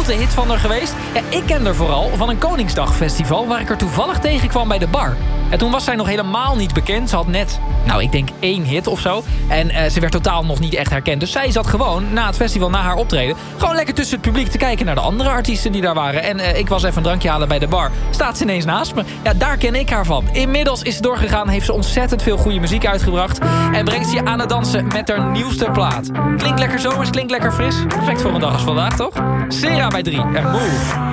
grote hit van haar geweest. Ja, ik ken haar vooral van een Koningsdagfestival... waar ik er toevallig tegenkwam bij de bar. En toen was zij nog helemaal niet bekend. Ze had net, ik denk 1 hit of zo. En ze werd totaal nog niet echt herkend. Dus zij zat gewoon na het festival, na haar optreden... gewoon lekker tussen het publiek te kijken naar de andere artiesten die daar waren. En ik was even een drankje halen bij de bar. Staat ze ineens naast me. Ja, daar ken ik haar van. Inmiddels is ze doorgegaan, heeft ze ontzettend veel goede muziek uitgebracht. En brengt ze je aan het dansen met haar nieuwste plaat. Klinkt lekker zomers, klinkt lekker fris. Perfect voor een dag als vandaag, toch? Sera bij 3 en Move.